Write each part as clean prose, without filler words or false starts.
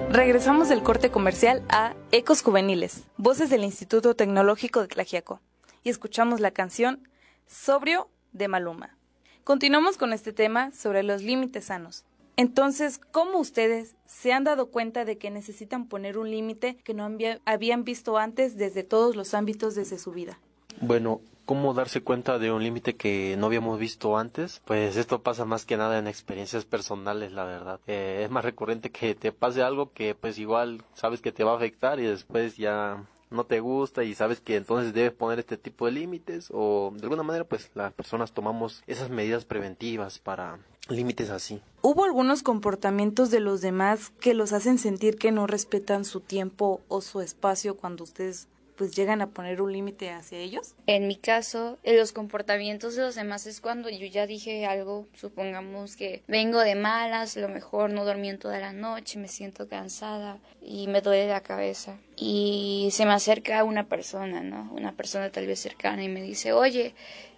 Regresamos del corte comercial a Ecos Juveniles, voces del Instituto Tecnológico de Tlaxiaco, y escuchamos la canción Sobrio de Maluma. Continuamos con este tema sobre los límites sanos. Entonces, ¿cómo ustedes se han dado cuenta de que necesitan poner un límite que no habían visto antes desde todos los ámbitos desde su vida? Bueno, ¿cómo darse cuenta de un límite que no habíamos visto antes? Pues esto pasa más que nada en experiencias personales, la verdad. Es más recurrente que te pase algo que pues igual sabes que te va a afectar y después ya no te gusta y sabes que entonces debes poner este tipo de límites, o de alguna manera pues las personas tomamos esas medidas preventivas para límites así. ¿Hubo algunos comportamientos de los demás que los hacen sentir que no respetan su tiempo o su espacio cuando ustedes pues llegan a poner un límite hacia ellos? En mi caso, los comportamientos de los demás es cuando yo ya dije algo, supongamos que vengo de malas, a lo mejor no dormí en toda la noche, me siento cansada y me duele la cabeza. Y se me acerca una persona, ¿no? Una persona tal vez cercana y me dice, oye,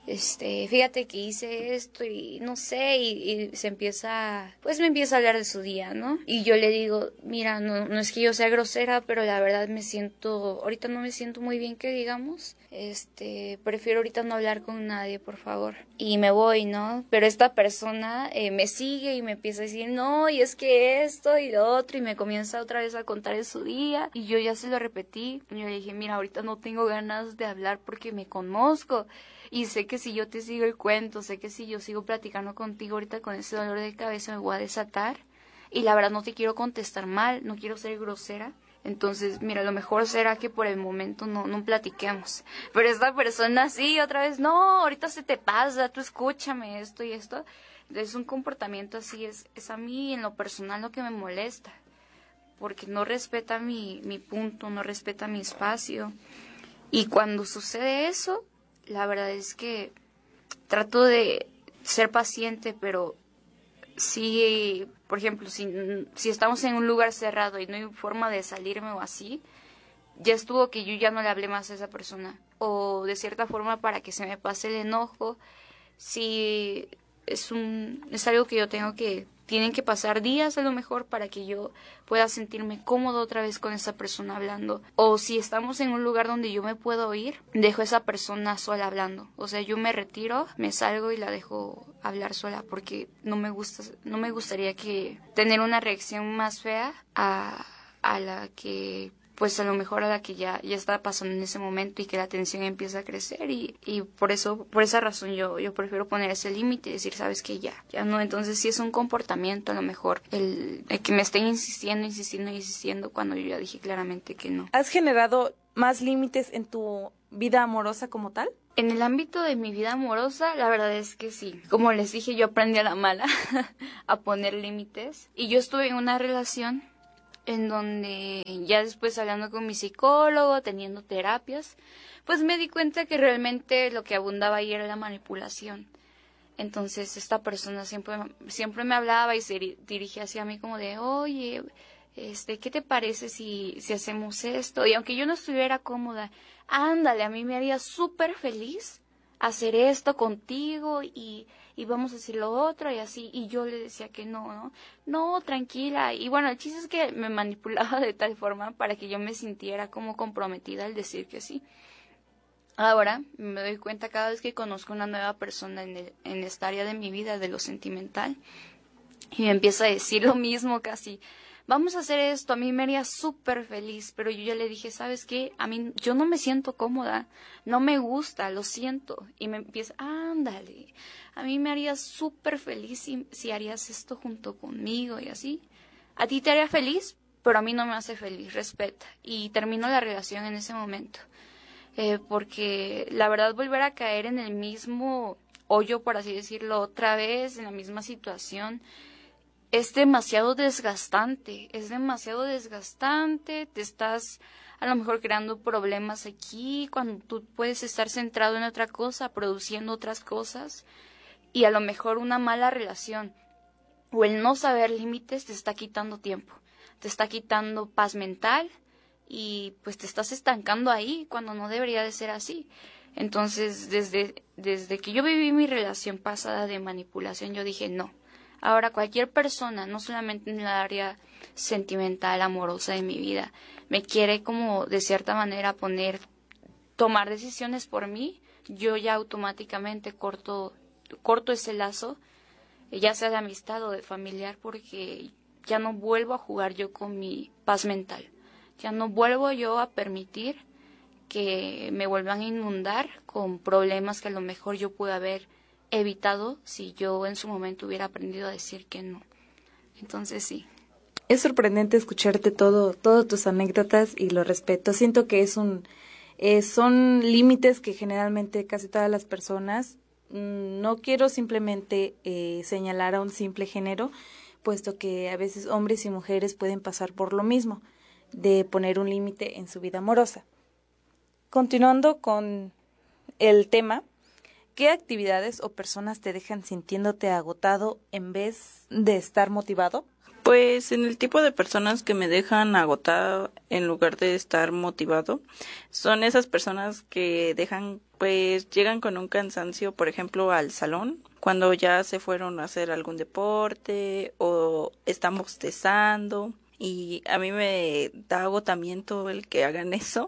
fíjate que hice esto y no sé, y me empieza a hablar de su día, ¿no? Y yo le digo, mira, no es que yo sea grosera, pero la verdad ahorita no me siento muy bien que digamos, prefiero ahorita no hablar con nadie, por favor. Y me voy, ¿no? Pero esta persona me sigue y me empieza a decir, no, y es que esto y lo otro, y me comienza otra vez a contar de su día, y yo ya se lo repetí, y yo le dije, mira, ahorita no tengo ganas de hablar porque me conozco, y sé que si yo te sigo el cuento, sé que si yo sigo platicando contigo ahorita con ese dolor de cabeza me voy a desatar, y la verdad no te quiero contestar mal, no quiero ser grosera. Entonces, mira, lo mejor será que por el momento no platiquemos. Pero esta persona sí, otra vez, no, ahorita se te pasa, tú escúchame esto y esto. Entonces, un comportamiento así es a mí en lo personal lo que me molesta. Porque no respeta mi punto, no respeta mi espacio. Y cuando sucede eso, la verdad es que trato de ser paciente, pero sí, por ejemplo, si estamos en un lugar cerrado y no hay forma de salirme o así, ya estuvo que yo ya no le hablé más a esa persona. O de cierta forma para que se me pase el enojo, si es algo que tienen que pasar días a lo mejor para que yo pueda sentirme cómodo otra vez con esa persona hablando. O si estamos en un lugar donde yo me puedo ir, dejo a esa persona sola hablando. O sea, yo me retiro, me salgo y la dejo hablar sola porque no me gustaría que tener una reacción más fea a la que pues a lo mejor a la que ya está pasando en ese momento y que la tensión empieza a crecer y por esa razón yo prefiero poner ese límite y decir, sabes que ya no. Entonces si es un comportamiento a lo mejor el que me estén insistiendo cuando yo ya dije claramente que no. ¿Has generado más límites en tu vida amorosa como tal? En el ámbito de mi vida amorosa, la verdad es que sí. Como les dije, yo aprendí a la mala a poner límites y yo estuve en una relación en donde ya después hablando con mi psicólogo, teniendo terapias, pues me di cuenta que realmente lo que abundaba ahí era la manipulación. Entonces esta persona siempre me hablaba y se dirigía hacia mí como de, oye, ¿qué te parece si hacemos esto? Y aunque yo no estuviera cómoda, ándale, a mí me haría súper feliz hacer esto contigo y vamos a hacer lo otro y así, y yo le decía que no, tranquila, y bueno, el chiste es que me manipulaba de tal forma para que yo me sintiera como comprometida al decir que sí. Ahora me doy cuenta cada vez que conozco una nueva persona en esta área de mi vida, de lo sentimental, y me empieza a decir lo mismo casi, vamos a hacer esto, a mí me haría súper feliz, pero yo ya le dije, ¿sabes qué? A mí, yo no me siento cómoda, no me gusta, lo siento. Y me empieza, ándale, a mí me haría súper feliz si harías esto junto conmigo y así. A ti te haría feliz, pero a mí no me hace feliz, respeta. Y termino la relación en ese momento. Porque la verdad volver a caer en el mismo hoyo, por así decirlo, otra vez, en la misma situación, es demasiado desgastante, te estás a lo mejor creando problemas aquí cuando tú puedes estar centrado en otra cosa, produciendo otras cosas, y a lo mejor una mala relación o el no saber límites te está quitando tiempo, te está quitando paz mental y pues te estás estancando ahí cuando no debería de ser así. Entonces desde que yo viví mi relación pasada de manipulación yo dije no. Ahora, cualquier persona, no solamente en el área sentimental, amorosa de mi vida, me quiere como de cierta manera tomar decisiones por mí, yo ya automáticamente corto ese lazo, ya sea de amistad o de familiar, porque ya no vuelvo a jugar yo con mi paz mental. Ya no vuelvo yo a permitir que me vuelvan a inundar con problemas que a lo mejor yo pude haber evitado si yo en su momento hubiera aprendido a decir que no. Entonces sí. Es sorprendente escucharte todas tus anécdotas y lo respeto. Siento que son límites que generalmente casi todas las personas, no quiero simplemente señalar a un simple género, puesto que a veces hombres y mujeres pueden pasar por lo mismo, de poner un límite en su vida amorosa. Continuando con el tema, ¿qué actividades o personas te dejan sintiéndote agotado en vez de estar motivado? Pues en el tipo de personas que me dejan agotado en lugar de estar motivado, son esas personas que llegan con un cansancio, por ejemplo, al salón, cuando ya se fueron a hacer algún deporte o están bostezando, y a mí me da agotamiento el que hagan eso,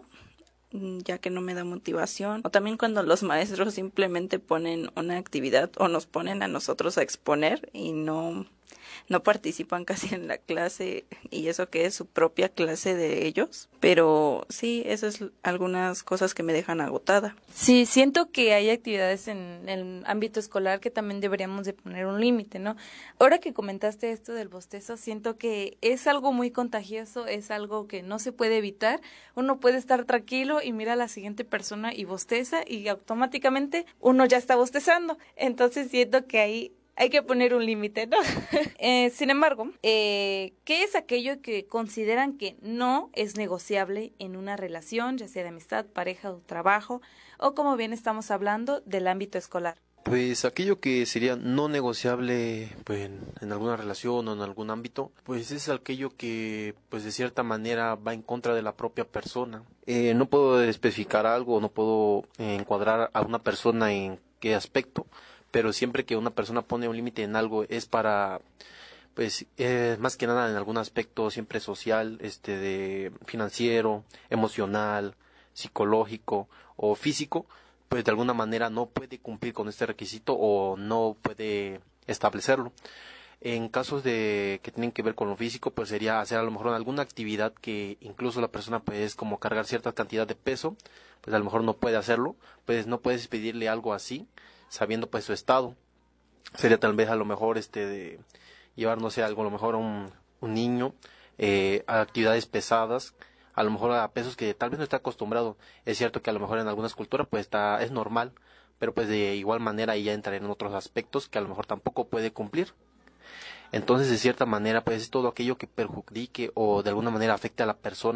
ya que no me da motivación. O también cuando los maestros simplemente ponen una actividad o nos ponen a nosotros a exponer y no participan casi en la clase, y eso que es su propia clase de ellos. Pero sí, esas son algunas cosas que me dejan agotada. Sí, siento que hay actividades en el ámbito escolar que también deberíamos de poner un límite, ¿no? Ahora que comentaste esto del bostezo, siento que es algo muy contagioso, es algo que no se puede evitar. Uno puede estar tranquilo y mira a la siguiente persona y bosteza y automáticamente uno ya está bostezando. Entonces siento que ahí hay que poner un límite, ¿no? Sin embargo, ¿qué es aquello que consideran que no es negociable en una relación, ya sea de amistad, pareja o trabajo, o como bien estamos hablando, del ámbito escolar? Pues aquello que sería no negociable pues, en alguna relación o en algún ámbito, pues es aquello que pues de cierta manera va en contra de la propia persona. No puedo especificar algo, no puedo encuadrar a una persona en qué aspecto, pero siempre que una persona pone un límite en algo es para, pues, más que nada en algún aspecto siempre social, de financiero, emocional, psicológico o físico, pues de alguna manera no puede cumplir con este requisito o no puede establecerlo. En casos de que tienen que ver con lo físico, pues sería hacer a lo mejor alguna actividad que incluso la persona pues como cargar cierta cantidad de peso, pues a lo mejor no puede hacerlo, pues no puedes pedirle algo así sabiendo pues su estado. Sería tal vez a lo mejor de llevar, no sé, algo a lo mejor a un niño a actividades pesadas, a lo mejor a pesos que tal vez no está acostumbrado. Es cierto que a lo mejor en algunas culturas pues es normal, pero pues de igual manera ahí ya entraría en otros aspectos que a lo mejor tampoco puede cumplir. Entonces de cierta manera pues es todo aquello que perjudique o de alguna manera afecte a la persona